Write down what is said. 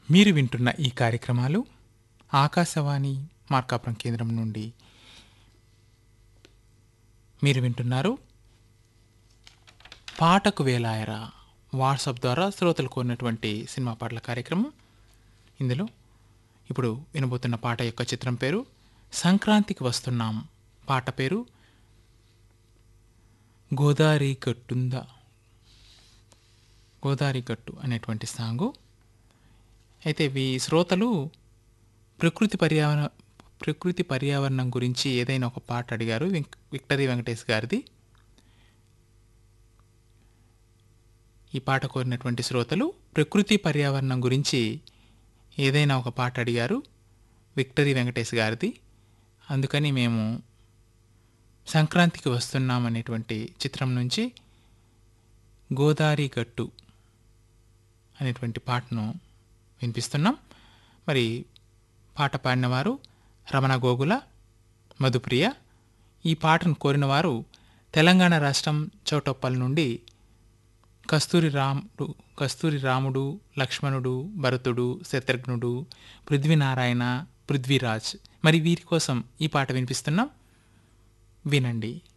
మీరు వింటున్న ఈ కార్యక్రమాలు ఆకాశవాణి మార్కాపురం కేంద్రం నుండి మీరు వింటున్నారు. పాటకు వేలాయరా వాట్సాప్ ద్వారా శ్రోతలు కోరినటువంటి సినిమా పాటల కార్యక్రమం. ఇందులో ఇప్పుడు వినబోతున్న పాట యొక్క చిత్రం పేరు సంక్రాంతికి వస్తున్నాం. పాట పేరు గోదావరి గట్టుందా, గోదావరి గట్టు అనేటువంటి సాంగు. అయితే ఈ శ్రోతలు ప్రకృతి పర్యావరణం గురించి ఏదైనా ఒక పాట అడిగారు. విక్టరీ వెంకటేష్ గారిది. ఈ పాట కోరినటువంటి శ్రోతలు ప్రకృతి పర్యావరణం గురించి ఏదైనా ఒక పాట అడిగారు, విక్టరీ వెంకటేష్ గారిది. అందుకని మేము సంక్రాంతికి వస్తున్నాం అనేటువంటి చిత్రం నుంచి గోదావరి గట్టు అనేటువంటి పాటను వినిపిస్తున్నాం. మరి పాట పాడినవారు రమణ గోగుల, మధుప్రియ. ఈ పాటను కోరినవారు తెలంగాణ రాష్ట్రం చౌటప్పల్ నుండి కస్తూరి రాముడు, లక్ష్మణుడు, భరతుడు, శత్రుఘ్నుడు, పృథ్వీనారాయణ, పృథ్వీరాజ్. మరి వీరి కోసం ఈ పాట వినిపిస్తున్నాం, వినండి.